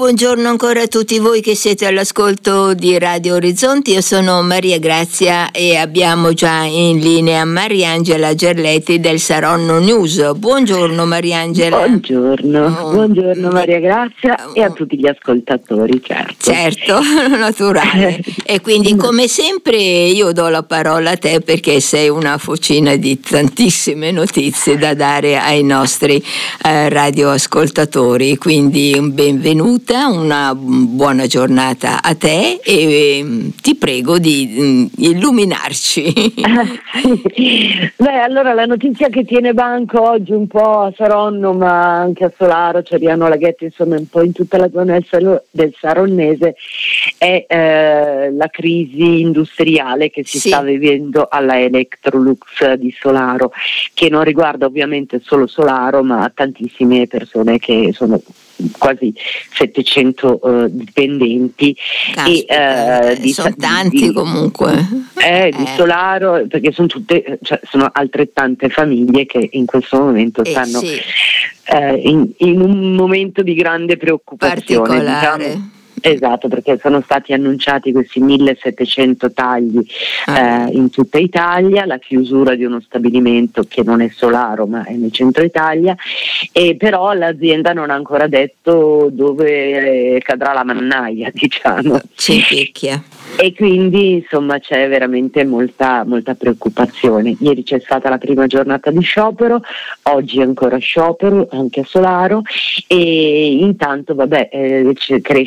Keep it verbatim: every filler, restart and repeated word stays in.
buongiorno ancora a tutti voi che siete all'ascolto di Radio Orizzonti. Io sono Maria Grazia e abbiamo già in linea Mariangela Gerletti del Saronno News. Buongiorno Mariangela. Buongiorno, oh, buongiorno Maria Grazia oh, e a tutti gli ascoltatori, certo. Certo, naturale. E quindi come sempre io do la parola a te perché sei una focina di tantissime notizie da dare ai nostri eh, radioascoltatori. Quindi un benvenuta, una buona giornata a te e eh, ti prego di mh, illuminarci. Beh, allora la notizia che tiene banco oggi un po' a Saronno ma anche a Solaro, Ceriano, Laghetto, insomma un po' in tutta la zona del, Salo, del Saronnese è eh, la crisi industriale che si sì. sta vivendo alla Electrolux di Solaro, che non riguarda ovviamente solo Solaro ma tantissime persone che sono quasi settecento uh, dipendenti. Caspita, e, uh, di, sono tanti di, comunque eh, di Solaro, perché sono tutte, cioè, sono altrettante famiglie che in questo momento stanno eh, sì. uh, in, in un momento di grande preoccupazione, diciamo. Esatto, perché sono stati annunciati questi millesettecento tagli ah. eh, in tutta Italia, la chiusura di uno stabilimento che non è Solaro ma è nel centro Italia, e però l'azienda non ha ancora detto dove cadrà la mannaia, diciamo. Ci picchia. E quindi insomma c'è veramente molta, molta preoccupazione. Ieri c'è stata la prima giornata di sciopero, oggi è ancora sciopero anche a Solaro, e intanto vabbè eh, cresce